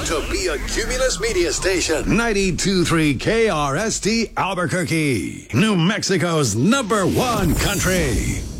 to be a Cumulus Media Station. 92.3 KRST Albuquerque. New Mexico's #1 country.